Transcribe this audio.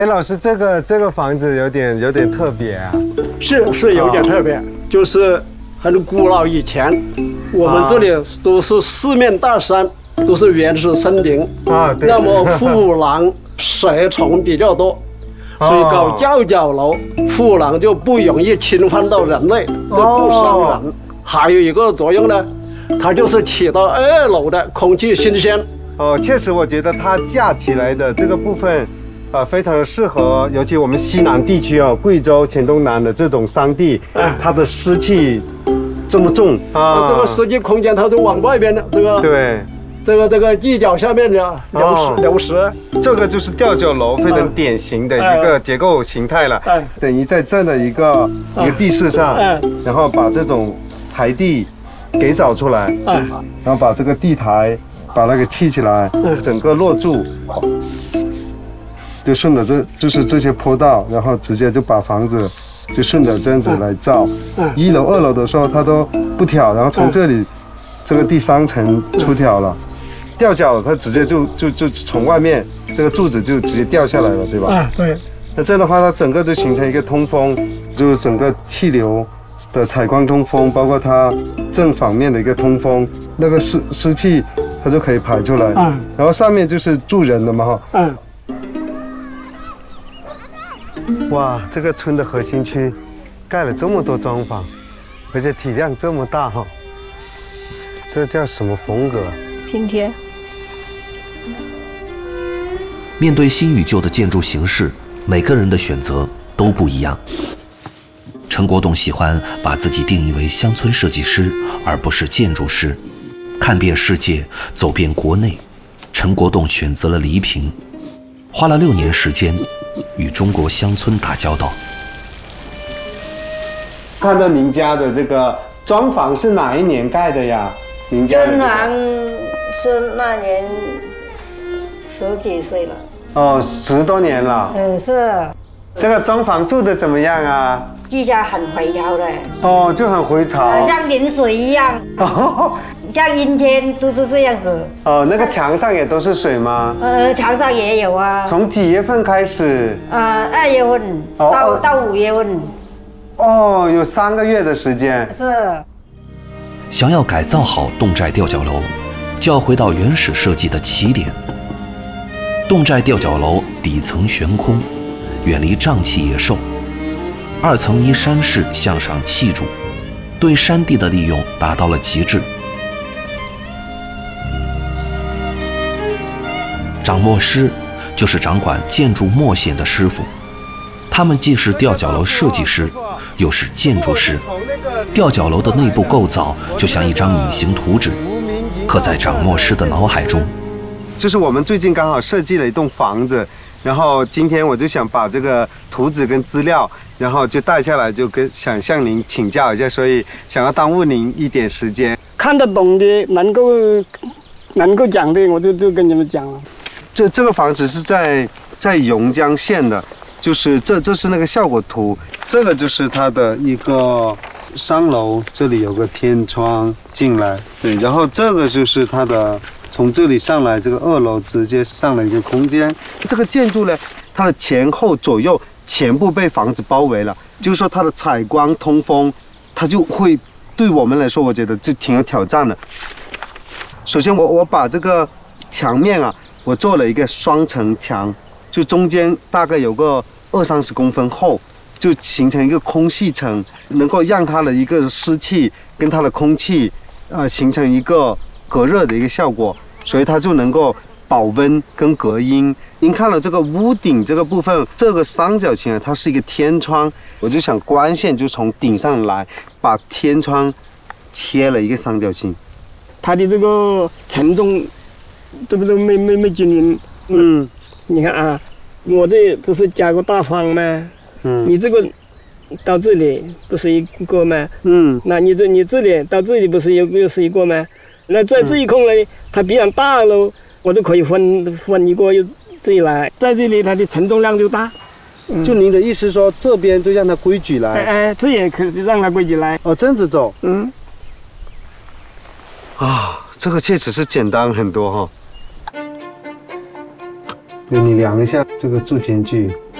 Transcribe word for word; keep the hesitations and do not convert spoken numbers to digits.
哎，老师，这个这个房子有点有点特别啊。 是是有点特别，哦、就是很古老以前，我们这里都是四面大山，都是原始森林啊。对。 那么虎狼蛇虫比较多，所以搞吊脚楼，虎狼就不容易侵犯到人类，都不伤人。哦、还有一个作用呢，它就是起到二楼的空气新鲜。 哦，确实，我觉得它架起来的这个部分。呃，非常的适合，尤其我们西南地区哦，贵州、黔东南的这种山地，哎、它的湿气这么重啊，这个湿气空间它都往外边的，这个对， 这个这个地脚下面的流失、哦、流失， 这个就是吊脚楼非常典型的一个结构形态了，哎、等于在这样的一个、哎、一个地势上，哎、然后把这种台地给找出来，哎、然后把这个地台把它给砌起来，哎、整个落柱。就顺着这就是这些坡道，然后直接就把房子就顺着这样子来造。一楼、二楼的时候它都不挑，然后从这里这个第三层出挑了，吊脚它直接就就就从外面这个柱子就直接掉下来了，对吧？ 啊，对。 那这样的话，它整个就形成一个通风，就是整个气流的采光通风，包括它正反面的一个通风，那个湿湿气它就可以排出来。嗯。然后上面就是住人的嘛，哈。嗯。哇，这个村的核心区盖了这么多砖房，而且体量这么大哈，这叫什么风格？ 拼贴。 面对新与旧的建筑形式，每个人的选择都不一样。陈国栋喜欢把自己定义为乡村设计师，而不是建筑师。看遍世界，走遍国内，陈国栋选择了黎平，花了六年时间。与中国乡村打交道。 看到您家的这个砖房是哪一年盖的呀？您家砖房是那年十几岁了。 哦，十多年了。 嗯，是。 这个砖房住的怎么样啊？ 地下很回潮的。 哦，就很回潮。 呃、像淋水一样。哦。像阴天都是这样子。 哦，那个墙上也都是水吗？ 呃，墙上也有啊。 从几月份开始？ 呃，二月份到、哦、到五月份。 哦，有三个月的时间。 是。 想要改造好侗寨吊脚楼，就要回到原始设计的起点。侗寨吊脚楼底层悬空，远离瘴气野兽，二层依山势向上砌筑，对山地的利用达到了极致。掌墨师就是掌管建筑墨线的师傅，他们既是吊脚楼设计师，又是建筑师。吊脚楼的内部构造就像一张隐形图纸，刻在掌墨师的脑海中。 就是我们最近刚好设计了一栋房子，然后今天我就想把这个图纸跟资料，然后就带下来，就跟想向您请教一下，所以想要耽误您一点时间。 看得懂的，能够能够讲的，我就就跟你们讲了。 这这个房子是在在榕江县的，就是这这是那个效果图，这个就是它的一个三楼，这里有个天窗进来，对，然后这个就是它的从这里上来，这个二楼直接上了一个空间。这个建筑呢，它的前后左右全部被房子包围了，就是说它的采光通风，它就会对我们来说，我觉得就挺有挑战的。首先我我把这个墙面啊。我做了一个双层墙，就中间大概有个二三十公分厚，就形成一个空气层，能够让它的一个湿气跟它的空气，呃，形成一个隔热的一个效果，所以它就能够保温跟隔音。您看了这个屋顶这个部分，这个三角形啊，它是一个天窗，我就想光线就从顶上来，把天窗切了一个三角形。 它的这个承重。对不对？没没没均匀。嗯，你看啊，我这不是加个大方吗？嗯，你这个到这里不是一个吗？嗯，那你这你这里到这里不是又又是一个吗？那在这一空呢，它比较大喽，我都可以分分一个又这里来，在这里它的承重量就大。 嗯、就您的意思说，这边就让它规矩来？ 哎哎，这也可以让它规矩来。 哦，这样子走。 嗯。 啊，这个确实是简单很多哈、哦。 对，你量一下这个住间距。